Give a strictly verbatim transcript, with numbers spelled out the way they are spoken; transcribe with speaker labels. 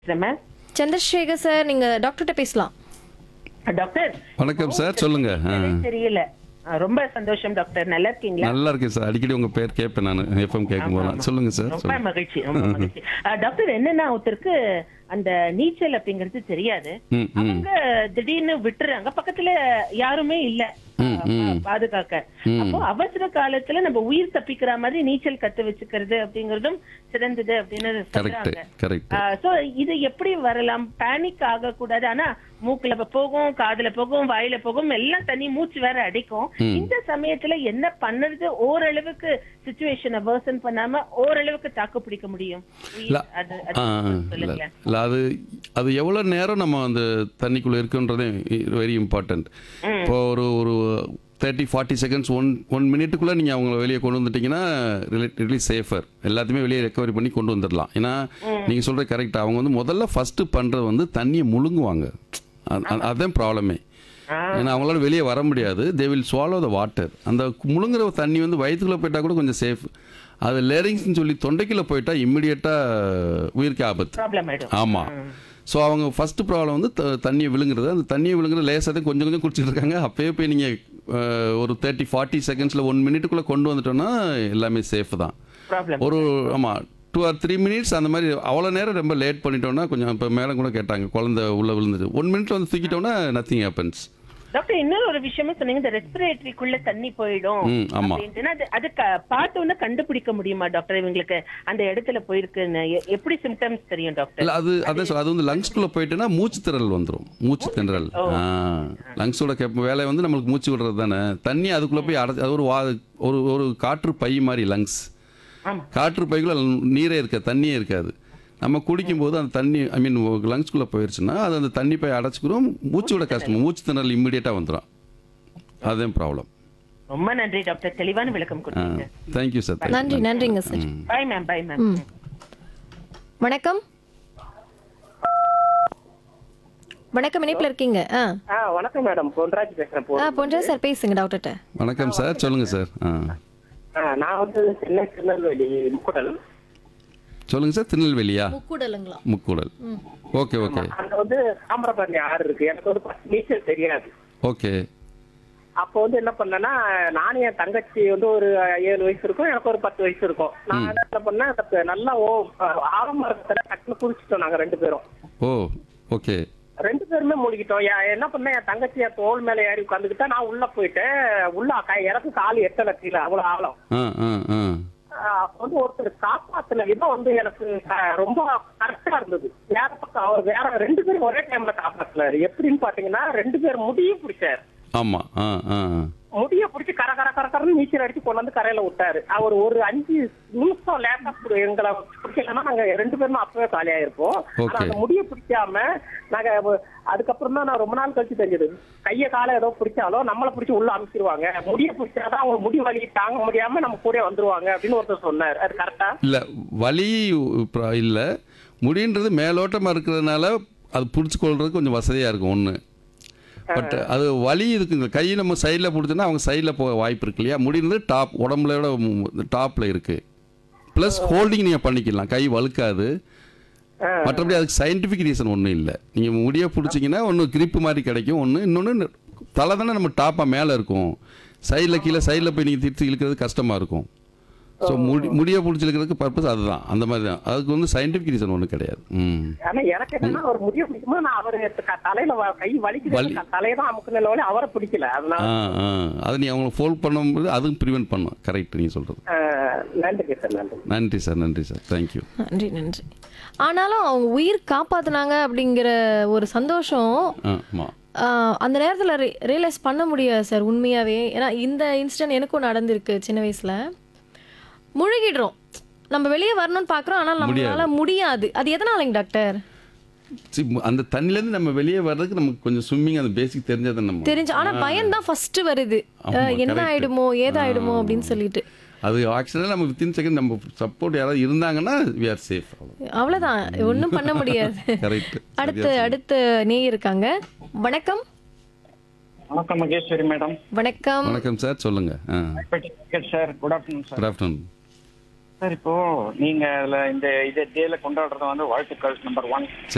Speaker 1: Ma'am.
Speaker 2: Chandrasekhar sir, நீங்க டாக்டர்கிட்ட பேசலாம்.
Speaker 1: டாக்டர்
Speaker 3: வணக்கம் சார், சொல்லுங்க. ஆ.
Speaker 1: தெரியல. ஆ, ரொம்ப சந்தோஷம் டாக்டர். நல்லா இருக்கீங்களா?
Speaker 3: நல்லா இருக்கேன் சார். அடிக்கடி உங்க பேர் கேட்பேன் நான் எஃப்எம் கேட்கும் போதெல்லாம். சொல்லுங்க சார்.
Speaker 1: ரொம்ப
Speaker 3: சொல்லுங்க.
Speaker 1: மகிழ்ச்சி, ரொம்ப மகிழ்ச்சி. ஆ, டாக்டர், என்னன்னா ஒருத்தருக்கு அந்த நீச்சல் அப்படிங்கிறது தெரியாது.
Speaker 3: ம், ம்.
Speaker 1: அவங்க திடீர்னு விட்டுறாங்க, பக்கத்துல யாருமே இல்ல
Speaker 3: ம், ம்.
Speaker 1: பாதுகாக்க.
Speaker 3: ம்.
Speaker 1: அப்போ அவசர காலத்துல நம்ம உயிர் தப்பிக்கிற மாதிரி நீச்சல் கத்து வச்சுக்கிறது அப்படிங்கறதும் சிறந்தது அப்படின்னு
Speaker 3: கரெக்ட்
Speaker 1: சொல்றாங்க.
Speaker 3: கரெக்ட்.
Speaker 1: சோ இது எப்படி வரலாம்? பேனிக் ஆக கூடாது. ஆனா மூக்குல போகும், காதுல போகும், வாயில போகும், எல்லாம் தண்ணி, மூச்சு வேற அடிக்கும்.
Speaker 3: ம்.
Speaker 1: இந்த சமயத்துல என்ன பண்ணுறது? ஓரளவுக்கு சிச்சுவேஷனை வேர்சன் பண்ணாம ஓரளவுக்கு தாக்கு பிடிக்க முடியும்.
Speaker 3: இல்ல,
Speaker 1: அது அது
Speaker 3: ஆ, இல்ல
Speaker 1: சொல்லுங்களேன்.
Speaker 3: இல்ல, அது அது எவ்வளோ நேரம் நம்ம அந்த தண்ணிக்குள்ளே இருக்குன்றதே வெரி இம்பார்ட்டன்ட். இப்போ ஒரு ஒரு thirty forty seconds one one மினிட்டுக்குள்ளே நீங்கள் அவங்கள வெளியே கொண்டு வந்துட்டீங்கன்னா ரிலேட்டிவ்லி சேஃபர். எல்லாத்தையுமே வெளியே ரெக்கவரி பண்ணி கொண்டு வந்துடலாம். ஏன்னா நீங்கள் சொல்கிறது கரெக்டாக. அவங்க வந்து முதல்ல ஃபஸ்ட்டு பண்ணுறது வந்து தண்ணியை முழுங்குவாங்க. அது- அது- அதுதான் ப்ராப்ளமே. ஏன்னா அவங்களால வெளியே வர முடியாது. They will swallow the water. அந்த முழுங்குற தண்ணி வந்து வயிற்றுக்குள்ளே போயிட்டால் கூட கொஞ்சம் சேஃப். அது லேரிங்ஸ்னு சொல்லி தொண்டைக்குள்ளே போயிட்டா இம்மிடியட்டாக உயிருக்கு ஆபத்து.
Speaker 1: ப்ராப்ளம் ஆயிடும்.
Speaker 3: ஆமாம். ஸோ அவங்க ஃபஸ்ட்டு ப்ராப்ளம் வந்து த- தண்ணியை விழுங்குறது. அந்த தண்ணியை விழுங்குறது லேசாக கொஞ்சம் கொஞ்சம் குடிச்சிட்டு இருக்காங்க. அப்போயே போய் நீங்கள் ஒரு தேர்ட்டி ஃபார்ட்டி செகண்ட்ஸில் ஒன் மினிட்டுக்குள்ளே கொண்டு வந்துட்டோன்னா எல்லாமே சேஃப் தான்.
Speaker 1: ப்ராப்ளம்.
Speaker 3: ஒரு ஆமாம் டூ ஆர் த்ரீ மினிட்ஸ் அந்த மாதிரி அவ்வளோ நேரம் ரொம்ப லேட் பண்ணிட்டோன்னா கொஞ்சம் இப்போ மேலே கூட கேட்டாங்க, குழந்தை உள்ளே விழுந்துட்டு ஒன் மினிட்ல வந்து தூக்கிட்டோன்னா நத்திங் ஹேப்பன்ஸ்.
Speaker 1: டாக்டர், இன்னொரு ஒரு விஷயமே சொன்னீங்க, இந்த ரெஸ்பிரேட்டரிக்குள்ள தண்ணி போயிடும்
Speaker 3: ம், ஆமா.
Speaker 1: அப்படின்ட்டுனா அது அது க- பார்த்த உடனே கண்டுபிடிக்க முடியுமா டாக்டர்? இவங்களுக்கு அந்த இடத்துல போயிருக்குன்னு எ- எப்படி சிம்டம்ஸ் தெரியும் டாக்டர்?
Speaker 3: இல்லை, அது அதான் சொல்ல, அது வந்து லங்ஸ்குள்ளே போயிட்டுன்னா மூச்சு திணறல் வந்துடும். மூச்சு திணறல். ஆ லங்ஸோட கேப் வேலை வந்து நம்மளுக்கு மூச்சு விடுறது தானே. தண்ணி அதுக்குள்ளே போய் அடை அது ஒரு வா ஒரு ஒரு காற்று பை மாதிரி லங்ஸ்.
Speaker 1: ஆமா.
Speaker 3: காற்று பைக்குள்ள நீரே இருக்காது, தண்ணியே இருக்காது. நம்ம குடிக்கும்போது அந்த தண்ணி ஐ மீன் லங்ஸ்குள்ளே போயிடுச்சுன்னா அது அந்த தண்ணி பை அடைச்சிக்கிறோம். மூச்சு விட கஷ்டம், மூச்சு திணறல் இம்மிடியேட்டாக வந்துடும். அதுதான் ப்ராப்ளம்.
Speaker 1: ரொம்ப நன்றி டாக்டர், தெளிவான விளக்கம் கொடுத்தீங்க.
Speaker 3: Thank you sir.
Speaker 2: நன்றி, நன்றிங்க sir.
Speaker 1: By ma'am, by ma'am.
Speaker 2: ம். வணக்கம். வணக்கம், இணைப்பில் இருக்கீங்க. ஆ
Speaker 4: ஆ வணக்கம் மேடம், பொன்ராஜ் பேசுறேன். போ-
Speaker 2: ஆ பொன்ராஜ் சார், பேசுங்க டாக்டர்கிட்ட.
Speaker 3: வணக்கம் சார், சொல்லுங்க சார். ஆ
Speaker 4: ஆ, நான் வந்து சென்னை திருநெல்வேலி முக்குடல்.
Speaker 3: சொல்லுங்க சார். திருநெல்வேலியா?
Speaker 2: முக்கூடலுங்களா?
Speaker 3: முக்கூடல். ஓகே ஓகே
Speaker 4: அங்க வந்து தாமிரபரணி ஆறு இருக்கு. எனக்கு வந்து first நீச்சல் தெரியாது.
Speaker 3: ஓகே.
Speaker 4: அப்போ வந்து என்ன பண்ணேன்னா, நானும் என் தங்கச்சி வந்து ஒரு ஏழு வயசு இருக்கும், எனக்கு ஒரு பத்து வயசு இருக்கும். நான் என்ன பண்ணேன், அந்த நல்லா ஓ ஆலமரத்துல டக்குனு குளிச்சுட்டோம் நாங்க ரெண்டு பேரும்.
Speaker 3: ஓ ஓகே.
Speaker 4: ரெண்டு பேருமே மூழ்கிட்டோம். என் என்ன பண்ணேன், என் தங்கச்சி என் தோள் மேல ஏறி உட்காந்துக்கிட்டா, நான் உள்ள போயிட்டேன். உள்ள க- எனக்கு கால் எட்டல கீழே, அவ்வளவு ஆழம்.
Speaker 3: ஆ ஆ ஆ
Speaker 4: ஆஹ் அப்ப வந்து ஒருத்தர் காப்பாத்துல விதம் வந்து எனக்கு க- ரொம்ப கரெக்டா இருந்தது. வேற பக்கம் அவர் வேற ரெண்டு பேரும் ஒரே டைம்ல காப்பாத்துனாரு. எப்படின்னு பாத்தீங்கன்னா, ரெண்டு பேர் முடியும் பிடிச்சாரு.
Speaker 3: ஆமாம். ஆ ஆ
Speaker 4: முடிய பிடிச்சி கர கர கர கரன்னு நீச்சல் அடிச்சு கொண்டு வந்து கரையில விட்டாரு. அவர் ஒரு அஞ்சு நிமிஷம் லேட்டா எங்களை பிடிக்கலன்னா நாங்க ரெண்டு பேரும் அப்பவே காலியா இருப்போம். ஆனா
Speaker 3: Okay.
Speaker 4: அந்த முடிய பிடிக்காம நாங்க அதுக்கப்புறம் தான் நான் ரொம்ப நாள் கழிச்சு தெரிஞ்சது, கைய காலை ஏதோ பிடிச்சாலும் நம்மளை பிடிச்சி உள்ள அனுப்பிச்சிருவாங்க, முடிய பிடிச்சாதான் அவங்க முடி வலி தாங்க முடியாம நம்ம கூட வந்துருவாங்க அப்படின்னு ஒருத்தர் சொன்னார். அது கரெக்டா?
Speaker 3: இல்லை, வலி இல்லை, முடின்றது மேலோட்டமாக இருக்கிறதுனால அது பிடிச்சி கொள்றதுக்கு கொஞ்சம் வசதியாக இருக்கும் ஒன்று. பட் அது வலி இருக்குங்க. கை நம்ம சைடில் பிடிச்சோன்னா அவங்க சைடில் போக வாய்ப்பு இருக்கு இல்லையா. முடிந்து டாப் உடம்புல டாப்பில் இருக்குது. ப்ளஸ் ஹோல்டிங் நீங்கள் பண்ணிக்கலாம், கை வழுக்காது. மற்றபடி அதுக்கு சயின்டிஃபிக் ரீசன் ஒன்றும் இல்லை. நீங்கள் முடிய பிடிச்சிங்கன்னா ஒன்று கிரிப்பு மாதிரி கிடைக்கும். ஒன்று இன்னொன்று தலை தானே நம்ம டாப்பாக மேலே இருக்கும். சைடில் கீழே சைடில் போய் நீங்கள் திருத்தி இழுக்கிறது கஷ்டமாக இருக்கும். ஸோ முடி முடிய பிடிச்சிருக்கிறதுக்கு பர்பஸ் அதுதான், அந்த மாதிரி தான். அதுக்கு வந்து சயின்டிஃபிக் ரீசன் ஒன்றும் கிடையாது. ம்
Speaker 4: ஆனா எனக்கு என்னன்னா, அவர் முடிய பிடிக்கும்போது நான் அவரு க- தலையில வ- கை வலிக்குது,
Speaker 3: வலி.
Speaker 4: தலையை தான் அமுக்குன அவரை பிடிக்கல. அதனால
Speaker 3: ஆ ஆ அதை நீ அவங்களை ஃபோல்ட் பண்ணும்போது அதுவும் ப்ரிவென்ட் பண்ணும். கரெக்ட் நீங்கள் சொல்கிறது.
Speaker 4: ஆஹ் நன்றி சார், நன்றி.
Speaker 3: நன்றி சார், நன்றி சார், தேங்க்யூ.
Speaker 2: நன்றி, நன்றி. ஆனாலும் அவங்க உயிர் காப்பாத்துனாங்க அப்படிங்கிற ஒரு சந்தோஷம்
Speaker 3: ஆமாம்.
Speaker 2: ஆ, அந்த நேரத்தில் ரியலைஸ் பண்ண முடியாது சார், உண்மையாகவே. ஏன்னா இந்த இன்சிடென்ட் எனக்கும் நடந்திருக்கு சின்ன வயசில். முழுகிடுறோம், நம்ம வெளியே வரணும்னு பார்க்குறோம், ஆனால் நம்மளால முடியாது. அது எதனாலங்க டாக்டர்?
Speaker 3: சி அந்த தண்ணிலேருந்து நம்ம வெளியே வர்றதுக்கு நமக்கு கொஞ்சம் ஸ்விம்மிங் அந்த பேசிக் தெரிஞ்சால் நம்ம
Speaker 2: தெரிஞ்சு, ஆனால் பயம் தான் ஃபர்ஸ்ட் வருது.
Speaker 3: ஆமா,
Speaker 2: அஹ், என்ன
Speaker 3: correct.
Speaker 2: ஆயிடுமோ ஏதாயிடுமோ அப்படின்னு சொல்லிட்டு.
Speaker 3: அது ஆக்சுவலாக நம்ம வித்தின் செகண்ட் நம்ம சப்போர்ட் யாராவது இருந்தாங்கன்னா வி ஆர் சேஃப்.
Speaker 2: அவ்வளோதான், ஒன்றும் பண்ண முடியாது.
Speaker 3: கரெக்ட்.
Speaker 2: அடுத்து அடுத்து நேயர் இருக்காங்க. வணக்கம்.
Speaker 5: வணக்கம் மகேஸ்வரி மேடம்.
Speaker 2: வணக்கம்.
Speaker 3: வணக்கம் சார், சொல்லுங்க.
Speaker 5: Sir good afternoon sir.
Speaker 3: Good afternoon
Speaker 5: sir, இப்போ நீங்க அதுல இந்த இதை டேல கொண்டாடுறத வந்து வாழ்த்துக்கள் நம்பர் ஒன்.